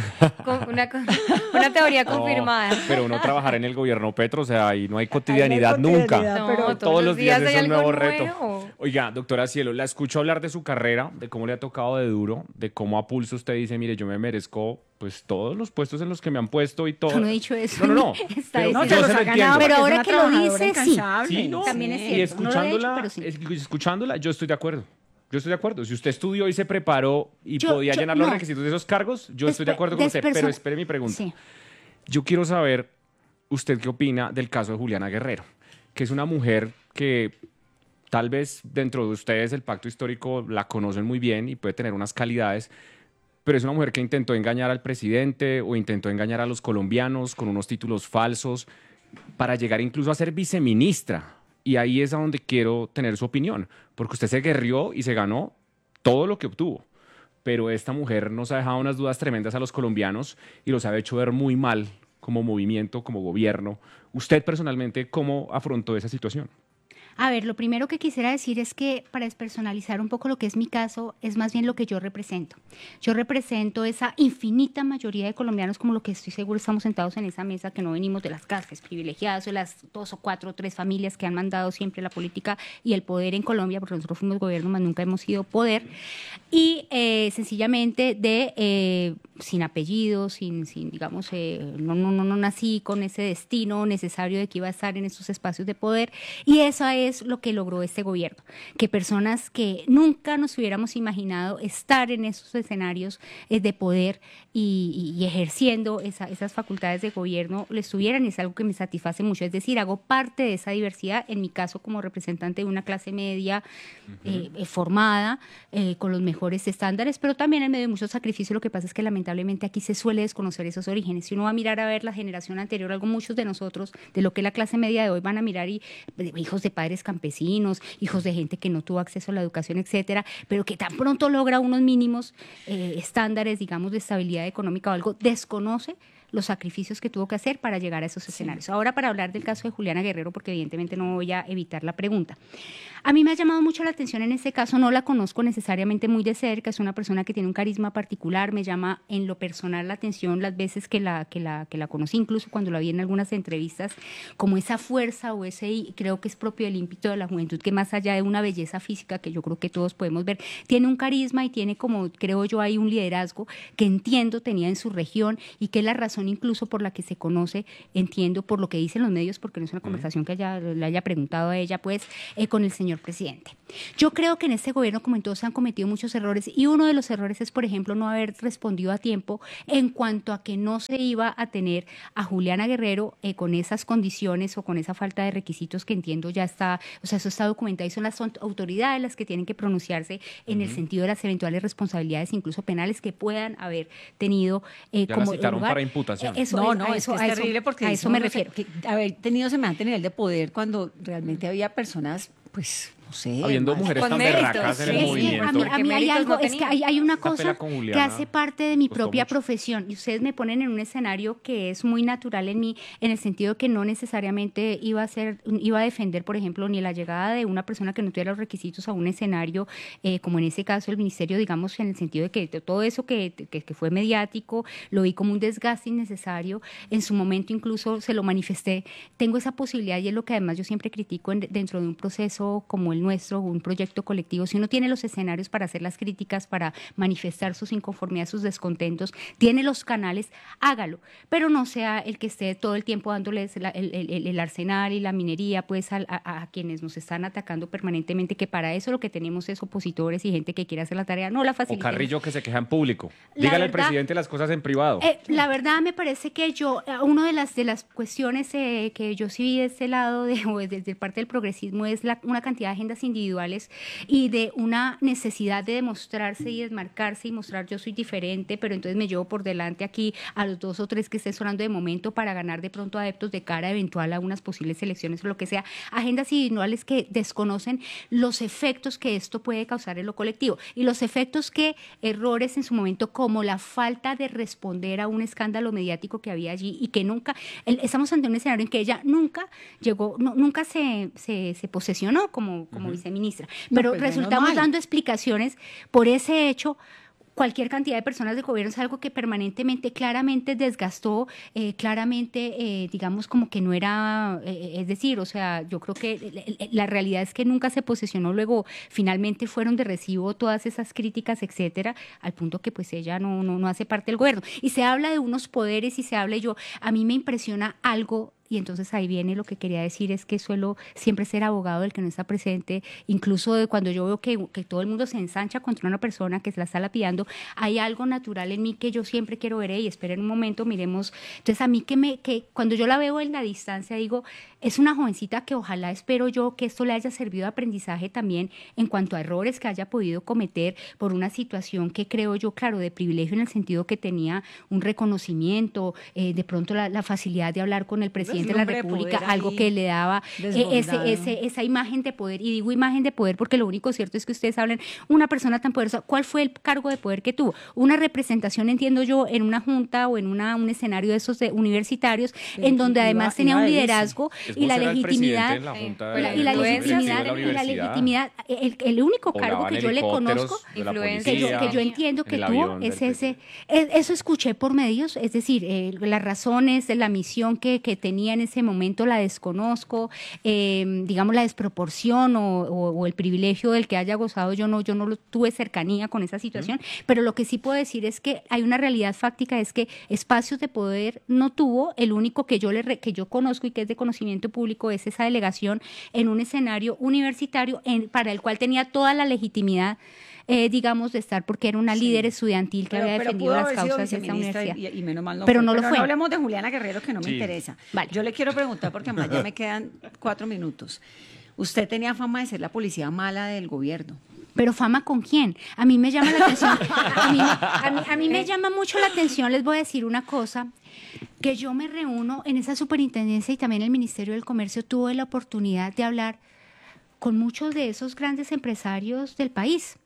Con una, co- una teoría No, confirmada. pero uno trabajar en el gobierno Petro, o sea, ahí no hay cotidianidad Ahí no hay nunca. cotidianidad, pero todos los días hay es un algo nuevo reto. nuevo. Oiga, doctora Cielo, la escucho hablar de su carrera, de cómo le ha tocado de duro, de cómo a pulso usted dice, mire, yo me merezco pues todos los puestos en los que me han puesto y todo. Yo no he dicho eso. No, no, no. Está pero diciendo- yo se lo entiendo. Pero porque ahora es una que lo trabajadora dice, sí. incansable. Sí, no. También es Y cierto. No lo he hecho, escuchándola, pero sí. es- escuchándola, yo estoy de acuerdo. Yo estoy de acuerdo. Si usted estudió y se preparó y Yo- podía yo- llenar los no. requisitos de esos cargos, yo estoy de Despe- acuerdo con usted. Pero desperson- espere mi pregunta. Sí. Yo quiero saber, ¿usted qué opina del caso de Juliana Guerrero? Que es una mujer que tal vez dentro de ustedes el pacto histórico la conocen muy bien y puede tener unas calidades, pero es una mujer que intentó engañar al presidente o intentó engañar a los colombianos con unos títulos falsos para llegar incluso a ser viceministra. Y ahí es a donde quiero tener su opinión, porque usted se guerrió y se ganó todo lo que obtuvo. Pero esta mujer nos ha dejado unas dudas tremendas a los colombianos y los ha hecho ver muy mal como movimiento, como gobierno. Usted personalmente, ¿cómo afrontó esa situación? A ver, lo primero que quisiera decir es que para despersonalizar un poco lo que es mi caso, es más bien lo que yo represento. Yo represento esa infinita mayoría de colombianos, como lo que estoy seguro estamos sentados en esa mesa, que no venimos de las clases privilegiadas o las dos o cuatro o tres familias que han mandado siempre la política y el poder en Colombia, porque nosotros fuimos gobierno, más nunca hemos sido poder, y eh, sencillamente de... Eh, sin apellido, sin, sin digamos, eh, no, no, no, no nací con ese destino necesario de que iba a estar en esos espacios de poder, y eso es lo que logró este gobierno, que personas que nunca nos hubiéramos imaginado estar en esos escenarios eh, de poder y, y ejerciendo esa, esas facultades de gobierno, les tuvieran, y es algo que me satisface mucho, es decir, hago parte de esa diversidad, en mi caso como representante de una clase media uh-huh. eh, formada, eh, con los mejores estándares, pero también en medio de muchos sacrificios. Lo que pasa es que lamentablemente aquí se suele desconocer esos orígenes. Si uno va a mirar a ver la generación anterior, algo muchos de nosotros, de lo que es la clase media de hoy, van a mirar y hijos de padres campesinos, hijos de gente que no tuvo acceso a la educación, etcétera, pero que tan pronto logra unos mínimos eh, estándares, digamos, de estabilidad económica o algo, desconoce los sacrificios que tuvo que hacer para llegar a esos escenarios. Sí. Ahora, para hablar del caso de Juliana Guerrero, porque evidentemente no voy a evitar la pregunta. A mí me ha llamado mucho la atención en este caso, no la conozco necesariamente muy de cerca, es una persona que tiene un carisma particular, me llama en lo personal la atención las veces que la, que la, que la conocí, incluso cuando la vi en algunas entrevistas, como esa fuerza o ese, creo que es propio del ímpetu de la juventud, que más allá de una belleza física que yo creo que todos podemos ver, tiene un carisma y tiene como, creo yo, ahí un liderazgo que entiendo tenía en su región y que es la razón incluso por la que se conoce, entiendo por lo que dicen los medios, porque no es una conversación que haya, le haya preguntado a ella, pues, eh, con el señor presidente. Yo creo que en este gobierno, como en todos, se han cometido muchos errores, y uno de los errores es, por ejemplo, no haber respondido a tiempo en cuanto a que no se iba a tener a Juliana Guerrero eh, con esas condiciones o con esa falta de requisitos que entiendo ya está, o sea, eso está documentado y son las autoridades las que tienen que pronunciarse en uh-huh. el sentido de las eventuales responsabilidades, incluso penales, que puedan haber tenido eh, ya como la citaron lugar. para imputación. Eh, eso, no, no, es, eso, que es terrible, porque a eso me refiero. Que, haber tenido semejante nivel de poder cuando realmente había personas, pues, no sé. Habiendo más, mujeres tan méritos, berracas en el es que movimiento. a mí, a mí hay algo, no es que hay, hay una cosa que hace parte de mi propia mucho. profesión, y ustedes me ponen en un escenario que es muy natural en mí, en el sentido de que no necesariamente iba a ser, iba a defender, por ejemplo, ni la llegada de una persona que no tuviera los requisitos a un escenario, eh, como en ese caso el ministerio, digamos, en el sentido de que todo eso que, que, que fue mediático, lo vi como un desgaste innecesario, en su momento incluso se lo manifesté, tengo esa posibilidad, y es lo que además yo siempre critico en, dentro de un proceso como el nuestro, un proyecto colectivo, si uno tiene los escenarios para hacer las críticas, para manifestar sus inconformidades, sus descontentos, tiene los canales, hágalo, pero no sea el que esté todo el tiempo dándoles la, el, el, el arsenal y la minería pues a, a, a quienes nos están atacando permanentemente, que para eso lo que tenemos es opositores y gente que quiere hacer la tarea, no la facilitemos. O Carrillo que se queja en público. Dígale al presidente las cosas en privado. Eh, la verdad me parece que yo, una de las, de las cuestiones eh, que yo sí vi de este lado, de, o desde parte del progresismo, es la, una cantidad de agendas individuales y de una necesidad de demostrarse y desmarcarse y mostrar yo soy diferente, pero entonces me llevo por delante aquí a los dos o tres que esté sonando de momento para ganar de pronto adeptos de cara eventual a unas posibles elecciones o lo que sea, agendas individuales que desconocen los efectos que esto puede causar en lo colectivo y los efectos que errores en su momento como la falta de responder a un escándalo mediático que había allí y que nunca, el, estamos ante un escenario en que ella nunca llegó, no, nunca se, se, se posesionó como, como uh-huh. viceministra, pero no, pues resultamos dando explicaciones por ese hecho. Cualquier cantidad de personas de gobierno es algo que permanentemente, claramente desgastó, eh, claramente, eh, digamos, como que no era, eh, es decir, o sea, yo creo que la realidad es que nunca se posesionó, luego finalmente fueron de recibo todas esas críticas, etcétera, al punto que pues ella no, no, no hace parte del gobierno. Y se habla de unos poderes y se habla, yo, a mí me impresiona algo. Y entonces ahí viene lo que quería decir, es que suelo siempre ser abogado del que no está presente, incluso de cuando yo veo que, que todo el mundo se ensancha contra una persona que se la está lapidando, hay algo natural en mí que yo siempre quiero ver, y esperen un momento, miremos. Entonces a mí que me que cuando yo la veo en la distancia digo, es una jovencita que ojalá, espero yo, que esto le haya servido de aprendizaje también en cuanto a errores que haya podido cometer por una situación que creo yo, claro, de privilegio en el sentido que tenía un reconocimiento, eh, de pronto la, la facilidad de hablar con el presidente de la República, algo que le daba eh, ese, ese, esa imagen de poder, y digo imagen de poder porque lo único cierto es que ustedes hablan, una persona tan poderosa, ¿cuál fue el cargo de poder que tuvo? Una representación, entiendo yo, en una junta o en una, un escenario de esos de universitarios, sí, en donde además iba, tenía iba un liderazgo y la legitimidad, la la, y la legitimidad, y la legitimidad, el, el único cargo que yo le conozco, que yo, que yo entiendo que tuvo, es ese, es, eso escuché por medios, es decir, eh, las razones de la misión que, que tenía tenía en ese momento, la desconozco, eh, digamos la desproporción o, o, o el privilegio del que haya gozado, yo no, yo no lo, tuve cercanía con esa situación, ¿Mm? Pero lo que sí puedo decir es que hay una realidad fáctica, es que espacios de poder no tuvo, el único que yo, le, que yo conozco y que es de conocimiento público es esa delegación en un escenario universitario en, para el cual tenía toda la legitimidad, Eh, digamos, de estar, porque era una Sí. líder estudiantil que Pero- había pero defendido pudo las haber sido causas de esa viceministra universidad. Y, y menos mal no Pero fue. no lo Pero fue. no hablemos de Juliana Guerrero, que no me Sí. interesa. Vale. Yo le quiero preguntar, porque además ya me quedan cuatro minutos. Usted tenía fama de ser la policía mala del gobierno. Pero fama con quién? A mí me llama la atención. A mí, a mí- a mí me llama mucho la atención, les voy a decir una cosa, que yo me reúno en esa superintendencia y también el Ministerio del Comercio tuve la oportunidad de hablar con muchos de esos grandes empresarios del país.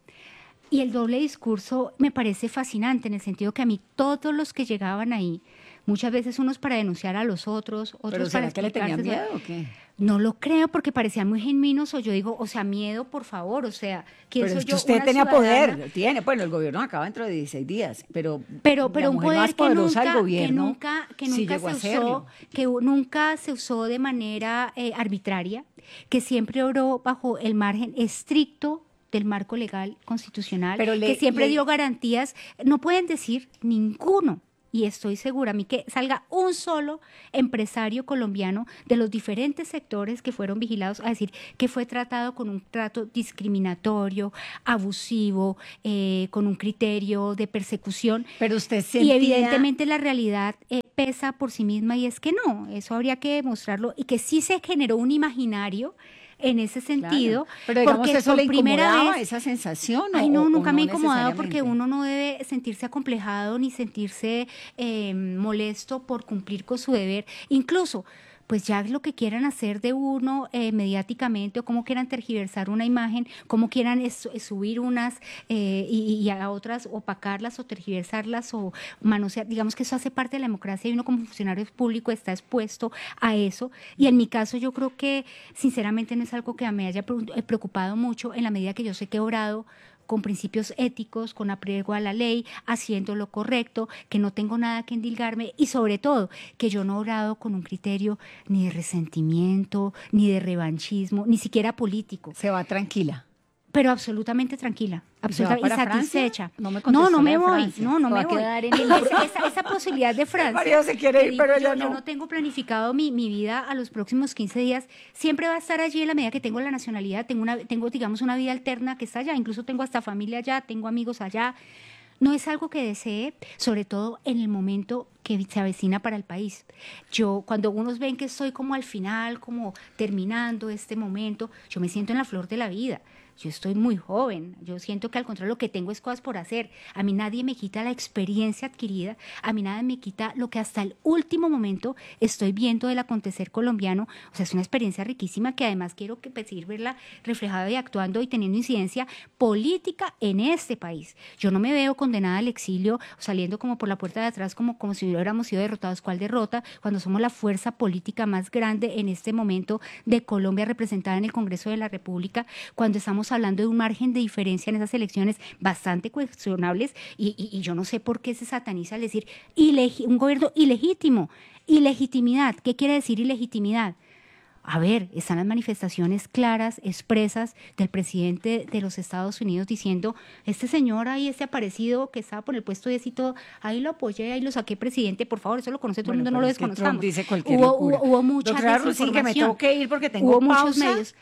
Y el doble discurso me parece fascinante en el sentido que a mí todos los que llegaban ahí, muchas veces unos para denunciar a los otros, otros ¿Pero para será que le tenían explicarse miedo o qué? No lo creo porque parecían muy genuinos, o yo digo, o sea, miedo, por favor, o sea, ¿quién Pero soy es que yo? usted Una tenía ciudadana. poder, tiene. Bueno, el gobierno acaba dentro de dieciséis días, pero, Pero, pero la un mujer poder más que poderosa nunca, del gobierno que nunca, que sí nunca llegó a se hacerlo. usó, que u- nunca se usó de manera eh, arbitraria, que siempre obró bajo el margen estricto del marco legal constitucional, Pero le- que siempre le- dio garantías. No pueden decir ninguno. Y estoy segura, a mí que salga un solo empresario colombiano de los diferentes sectores que fueron vigilados a decir que fue tratado con un trato discriminatorio, abusivo, eh, con un criterio de persecución. Pero usted Y sentía... evidentemente la realidad eh, pesa por sí misma y es que no, eso habría que demostrarlo y que sí se generó un imaginario en ese sentido, Claro. Pero digamos, porque ¿eso por le primera incomodaba vez, esa sensación? Ay, o- no, o- o nunca me ha no incomodado porque necesariamente? uno no debe sentirse acomplejado ni sentirse eh, molesto por cumplir con su deber. Incluso, pues ya lo que quieran hacer de uno eh, mediáticamente o cómo quieran tergiversar una imagen, cómo quieran es- es subir unas eh, y, y a otras opacarlas o tergiversarlas o manosear, digamos que eso hace parte de la democracia y uno como funcionario público está expuesto a eso. Y en mi caso yo creo que sinceramente no es algo que me haya pre- eh, preocupado mucho en la medida que yo sé que he obrado con principios éticos, con apego a la ley, haciendo lo correcto, que no tengo nada que endilgarme y sobre todo que yo no he obrado con un criterio ni de resentimiento, ni de revanchismo, ni siquiera político, Se va tranquila. pero absolutamente tranquila, absolutamente y para Francia? satisfecha. No me no, contestó no la me de voy, Francia. no, no Se va me a voy. quedar en el- esa, esa- esa posibilidad de Francia. María se quiere ir, Te pero digo, yo no. no tengo planificado mi, mi vida a los próximos quince días. Siempre va a estar allí en la medida que tengo la nacionalidad. Tengo, una, tengo digamos, una vida alterna que está allá. Incluso tengo hasta familia allá, tengo amigos allá. No es algo que desee, sobre todo en el momento que se avecina para el país. Yo, cuando unos ven que estoy como al final, como terminando este momento, yo me siento en la flor de la vida. Yo estoy muy joven, yo siento que al contrario lo que tengo es cosas por hacer. A mí nadie me quita la experiencia adquirida, a mí nadie me quita lo que hasta el último momento estoy viendo del acontecer colombiano. O sea, es una experiencia riquísima que además quiero que, pues, seguir verla reflejada y actuando y teniendo incidencia política en este país. Yo no me veo condenada al exilio, saliendo como por la puerta de atrás como, como si hubiéramos sido derrotados. ¿Cuál derrota? Cuando somos la fuerza política más grande en este momento de Colombia representada en el Congreso de la República, cuando estamos hablando de un margen de diferencia en esas elecciones bastante cuestionables y, y, y yo no sé por qué se sataniza al decir ilegi- un gobierno ilegítimo. Ilegitimidad, ¿qué quiere decir ilegitimidad? A ver, están las manifestaciones claras, expresas del presidente de los Estados Unidos diciendo, este señor ahí, este aparecido que estaba por el puesto diez y todo, ahí lo apoyé, ahí lo saqué presidente, por favor, eso lo conoce todo el mundo, no Bueno, lo pero es que desconozcamos. Trump dice cualquier hubo, locura. hubo, hubo mucha Doctora Rusín, que me desinformación. tengo que ir porque tengo Hubo muchos pausa medios.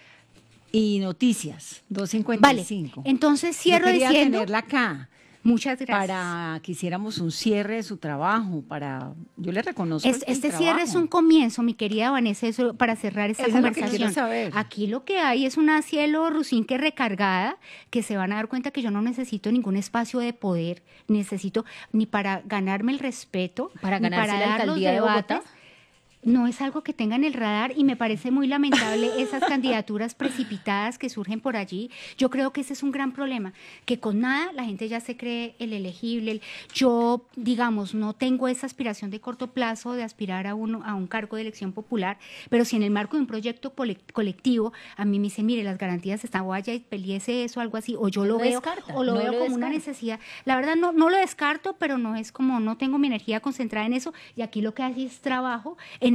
y noticias, dos cincuenta y Vale, cinco. entonces cierro Yo quería diciendo, tenerla acá muchas gracias. para que hiciéramos un cierre de su trabajo, para... Yo le reconozco Es- el- el este cierre es trabajo. un comienzo, mi querida Vanessa, eso, para cerrar esta Eso es lo que conversación. quiero saber. Aquí lo que hay es una cielo Rusín que recargada, que se van a dar cuenta que yo no necesito ningún espacio de poder, necesito ni para ganarme el respeto, Para ni ganarse la dar los alcaldía de debates. Bogotá. No es algo que tenga en el radar y me parece muy lamentable esas candidaturas precipitadas que surgen por allí. Yo creo que ese es un gran problema, que con nada la gente ya se cree el elegible. el- Yo, digamos, no tengo esa aspiración de corto plazo de aspirar a, uno, a un cargo de elección popular, pero si en el marco de un proyecto cole- colectivo a mí me dicen, mire, las garantías están, vaya y peleese eso, algo así, o yo No lo lo veo, descarta, o lo no veo lo como una descarta. necesidad. La verdad no, no lo descarto, pero no es como, no tengo mi energía concentrada en eso y aquí lo que hay es trabajo en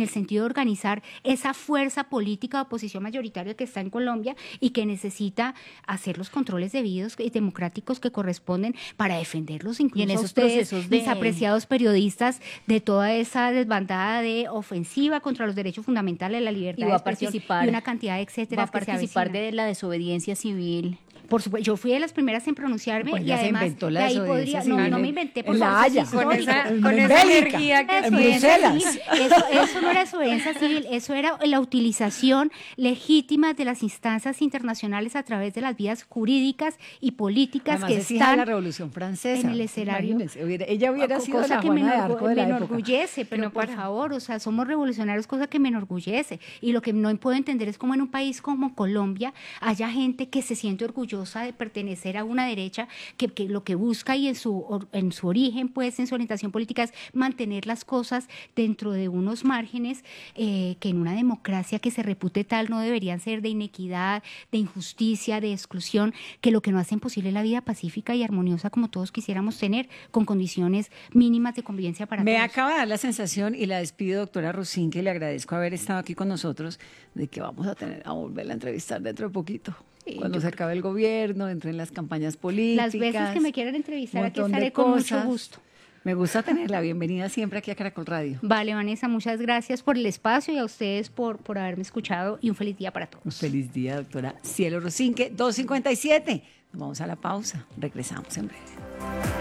el sentido de organizar esa fuerza política de oposición mayoritaria que está en Colombia y que necesita hacer los controles debidos y democráticos que corresponden para defenderlos, incluso Y en esos a ustedes, procesos de- mis apreciados periodistas, de toda esa desbandada de ofensiva contra los derechos fundamentales, la libertad Y va de a expresión participar- y una cantidad de etcétera Va a participar que se de la desobediencia civil. Por supuesto, yo fui de las primeras en pronunciarme Pues y ya se además inventó de la ahí desobediencia podría, no, civil no me en- inventé por en La favor, Haya. es Con histórico. esa, En con esa Bélgica. energía que La En tiene. desobediencia Bruselas. civil, Eso, eso no era desobediencia civil, eso era la utilización legítima de las instancias internacionales a través de las vías jurídicas y políticas Además, que es hija de están la Revolución Francesa. en el escenario. Imagínense, hubiera- ella hubiera sido cosa la que me, Juana de enorgu- Arco de la me época. enorgullece, pero No por para. favor, o sea, somos revolucionarios, cosa que me enorgullece. Y lo que no puedo entender es cómo en un país como Colombia haya gente que se siente orgullosa de pertenecer a una derecha que, que lo que busca y en su, or- en su origen, pues, en su orientación política es mantener las cosas dentro de unos márgenes eh, que en una democracia que se repute tal no deberían ser de inequidad, de injusticia, de exclusión, que lo que no hacen posible es la vida pacífica y armoniosa como todos quisiéramos tener, con condiciones mínimas de convivencia para Me todos. acaba de dar la sensación, y la despido, doctora Rosín, que le agradezco haber estado aquí con nosotros, de que vamos a tener a volverla a entrevistar dentro de poquito. Sí, Cuando yo se acabe el gobierno, entre en las campañas políticas. Las veces que me quieran entrevistar, aquí montón de estaré con mucho cosas. gusto. Me gusta tenerla. Bienvenida siempre aquí a Caracol Radio. Vale, Vanessa, muchas gracias por el espacio y a ustedes por, por haberme escuchado y un feliz día para todos. Un feliz día, doctora Cielo Rosinque. dos cincuenta y siete. Nos vamos a la pausa. Regresamos en breve.